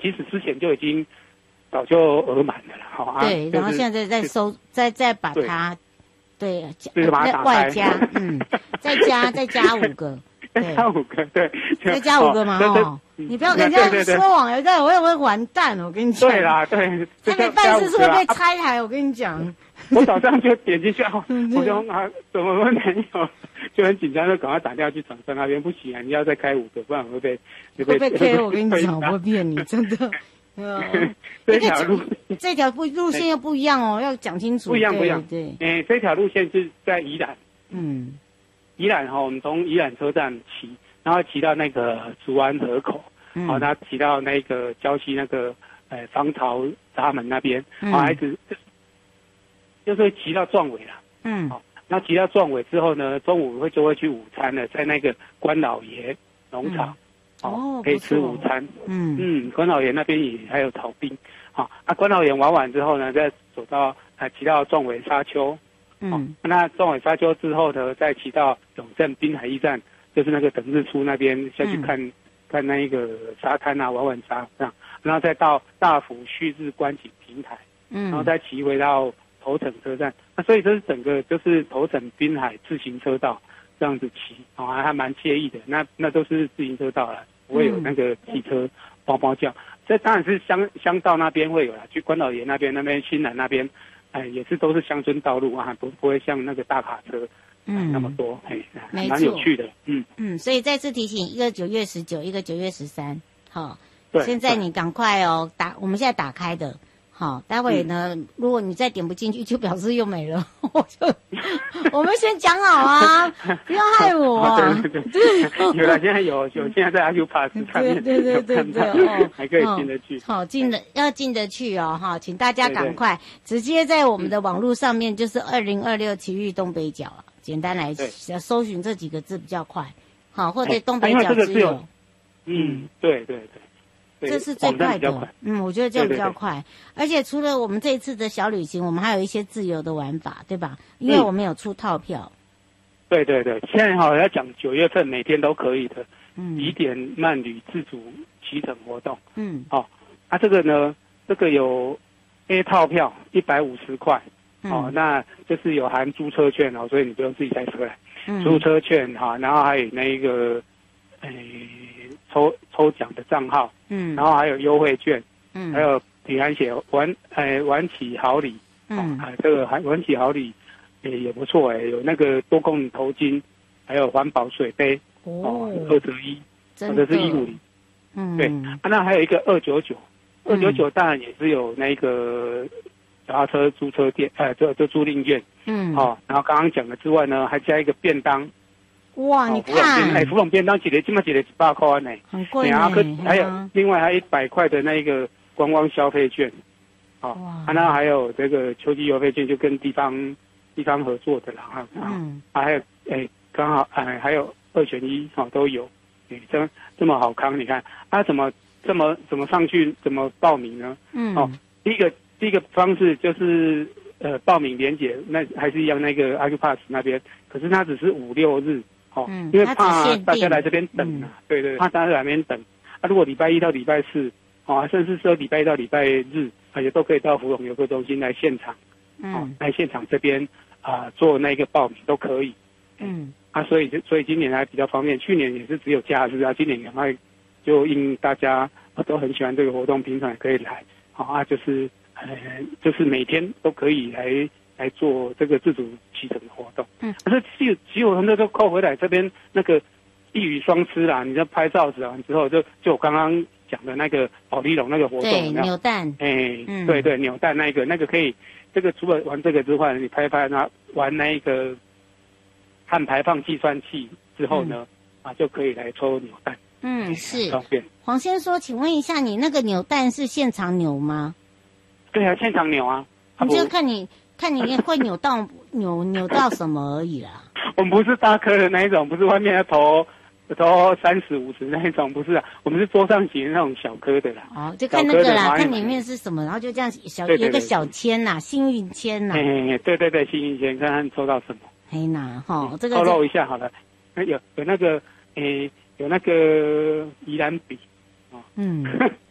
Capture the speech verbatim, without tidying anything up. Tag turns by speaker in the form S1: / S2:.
S1: 其实之前就已经早就额满了啦，好、啊、
S2: 对，然后现在再收，再再把它，对，
S1: 就是把它打开
S2: 外加，嗯，再加再加五个。
S1: 再加五个，对，
S2: 再加五个嘛，哦，你不要跟人家说谎，有在我会不会完蛋？我跟你讲，
S1: 对啦，对，
S2: 他的办事处会被拆台，我跟你讲。
S1: 我早上就点进去，我就啊，怎么会没有？就很紧张，就赶快打电话去厂商那边，不行啊，你要再开五个，不然会被
S2: 会被 K。我跟你讲，我不会骗你，真的。
S1: 这条路，
S2: 这条路路线又不一样哦，要讲清楚。
S1: 不一样，不一样。
S2: 对，
S1: 哎，这条路线是在宜兰，
S2: 嗯。
S1: 宜兰哈，我们从宜兰车站骑，然后骑到那个竹湾河口，嗯，好，那骑到那个礁溪那个呃防潮闸门那边，好，还是就是会骑到壮尾了，嗯，好，那骑到壮尾之后呢，中午会就会去午餐了，在那个关老爷农场，哦，可以吃午餐，嗯嗯，关老爷那边也还有草冰，好，啊，关老爷玩完之后呢，再走到呃骑到壮尾沙丘。嗯，那壮尾沙丘之后呢，再骑到永正滨海驿站，就是那个等日出那边下去看，嗯、看那一个沙滩啊，玩玩沙这样，然后再到大府旭日观景平台，嗯，然后再骑回到头城车站。那所以这是整个就是头城滨海自行车道这样子骑，哦，还蛮惬意的。那那都是自行车道了，不会有那个汽车嗷嗷叫。这当然是乡乡道那边会有啦，去关老爷那边那边新南那边。哎，也是都是乡村道路啊，不不会像那个大卡车，嗯，那么多，哎，蛮有趣的，嗯
S2: 嗯，所以再次提醒，一个九月十九，一个九月十三，好，对，现在你赶快哦，打，我们现在打开的，好，待会呢，嗯、如果你再点不进去，就表示又没了，我就，我们先讲好啊，不要害我啊，
S1: 对对对，有了，现在有有，现在在 Acupass 上面，
S2: 对对对对对，哦，
S1: 还可以进得去，
S2: 好，进的要进得去哦，哈，请大家赶快直接在我们的网络上面，就是二零二六奇遇东北角了，简单来搜寻这几个字比较快，好，或者东北角之友，
S1: 嗯，对对对。
S2: 这是最快的，嗯，我觉得这样比较快。对对对，而且除了我们这一次的小旅行，我们还有一些自由的玩法，对吧？因为我们有出套票。嗯、
S1: 对对对，现在好要讲九月份每天都可以的，嗯，宜典慢旅自主骑乘活动，嗯，好、哦，啊，这个呢，这个有 A 套票一百五十块，哦，嗯、那就是有含租车券哦，所以你不用自己开车来，嗯、租车券哈、哦，然后还有那个，诶。抽抽奖的账号，嗯，然后还有优惠券，嗯，还有平安险晚呃晚起好礼，嗯，啊这个还晚起好礼也也不错哎，有那个多功能头巾，还有环保水杯，哦，二折一，或者是一五零，嗯，对，啊那还有一个二九九，二九九当然也是有那个脚踏车租车店，呃，这这租赁券，嗯，哦，然后刚刚讲的之外呢，还加一个便当。
S2: 哇，你看，
S1: 哎，福隆便当几个，起码几个一百块呢，
S2: 很贵呢。
S1: 还有另外还有一百块的那个观光消费券，哦，然后还有这个秋季邮费券，就跟地方地方合作的啦，哈，嗯，还有哎，刚好哎，还有二选一，哦，都有，哎，这这么好康，你看，啊，怎么这么怎么上去，怎么报名呢？嗯，哦，第一个第一个方式就是呃报名连结，那还是一样那个 Acupass 那边，可是它只是五六日。哦，嗯、因为怕大家来这边等啊，嗯、对对，怕大家来这边等。啊，如果礼拜一到礼拜四，哦，甚至说礼拜一到礼拜日，而且都可以到福隆游客中心来现场，嗯，哦、来现场这边啊、呃、做那个报名都可以。嗯，啊，所以所以今年还比较方便，去年也是只有假日啊，今年赶快就因大家都很喜欢这个活动，平常也可以来，好、哦、啊，就是呃就是每天都可以来。来做这个自主骑乘的活动，嗯，可是骑骑友很多都扣回来这边那个一语双吃啦，你在拍照子完之后，就就我刚刚讲的那个保利龙那个活动，
S2: 对，扭蛋，
S1: 哎、欸，嗯、对对，扭蛋那个那个可以，这个除了玩这个之外，你拍拍那玩那个碳排放计算器之后呢，嗯、啊就可以来抽扭蛋，
S2: 嗯，是方便。黄先生说，请问一下，你那个扭蛋是现场扭吗？
S1: 对啊，现场扭啊，
S2: 你就看你。看你会扭到扭扭到什么而已啦。
S1: 我们不是大颗的那一种，不是外面要投投三十五十那一种，不是啊，我们是桌上型那种小颗的啦。
S2: 哦，就看那个啦，看里面是什么，然后就这样小有一个小签呐，幸运签呐。
S1: 哎，对对对，幸运签，看看抽到什么。
S2: 嘿呐，哈，这个
S1: 透露一下好了，有有那个诶，有那个宜兰笔，哦，嗯，